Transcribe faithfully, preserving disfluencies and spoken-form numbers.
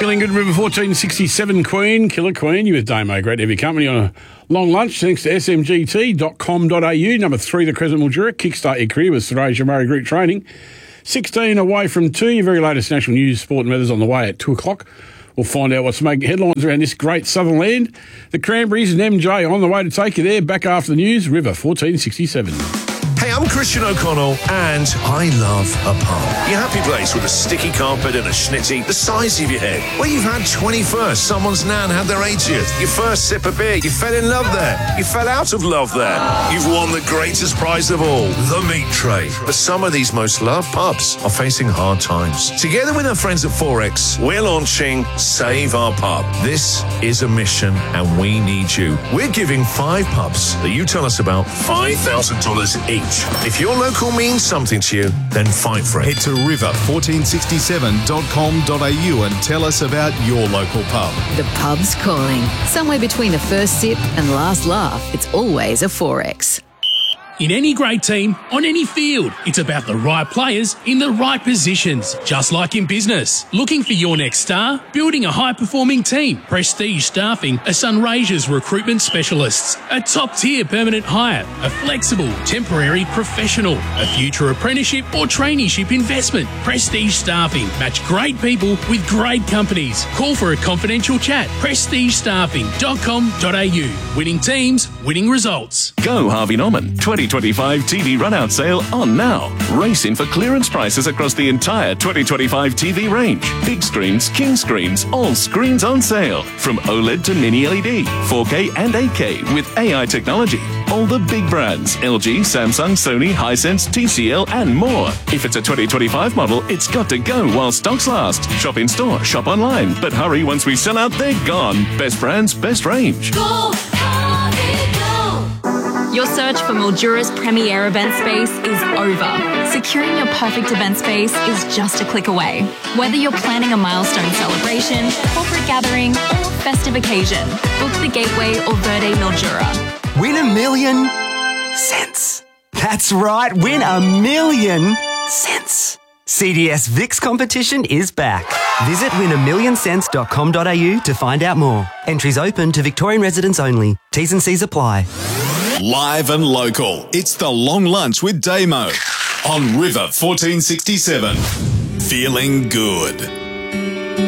Feeling good, River fourteen sixty-seven Queen, Killer Queen. You with Damo. Great to have your company on a long lunch. Thanks to S M G T dot com dot a u. Number three, the Crescent Mildura. Kickstart your career with Sarasia Murray Group Training. sixteen away from two. Your very latest national news, sport and weather's on the way at two o'clock. We'll find out what's making headlines around this great southern land. The Cranberries and M J on the way to take you there. Back after the news, River fourteen sixty-seven. Hey, I'm Christian O'Connell, and I love a pub. Your happy place with a sticky carpet and a schnitty the size of your head, where you've had twenty-first, someone's nan had their eightieth, your first sip of beer, you fell in love there, you fell out of love there. You've won the greatest prize of all, the meat tray. But some of these most loved pubs are facing hard times. Together with our friends at Forex, we're launching Save Our Pub. This is a mission, and we need you. We're giving five pubs that you tell us about five thousand dollars each. If your local means something to you, then fight for it. Head to river fourteen sixty-seven dot com dot a u and tell us about your local pub. The pub's calling. Somewhere between the first sip and last laugh, it's always a Forex. In any great team, on any field, it's about the right players in the right positions, just like in business. Looking for your next star? Building a high-performing team. Prestige Staffing are Sunraysia's recruitment specialists. A top-tier permanent hire, a flexible, temporary professional, a future apprenticeship or traineeship investment. Prestige Staffing match great people with great companies. Call for a confidential chat. prestige staffing dot com dot a u. Winning teams, winning results. Go Harvey Norman twenty twenty-five T V run-out sale on now. Race in for clearance prices across the entire twenty twenty-five T V range. Big screens, king screens, all screens on sale. From OLED to mini L E D, four K and eight K with A I technology. All the big brands, L G, Samsung, Sony, Hisense, T C L and more. If it's a twenty twenty-five model, it's got to go while stocks last. Shop in store, shop online. But hurry, once we sell out, they're gone. Best brands, best range. Go, Harvey, go. Your search for Mildura's premier event space is over. Securing your perfect event space is just a click away. Whether you're planning a milestone celebration, corporate gathering, or festive occasion, book the Gateway or Verde Mildura. Win a million cents. That's right, win a million cents. C D S VIX competition is back. Visit win a million cents dot com dot a u to find out more. Entries open to Victorian residents only. T's and C's apply. Live and local. It's the Long Lunch with Damo on River fourteen sixty-seven. Feeling good.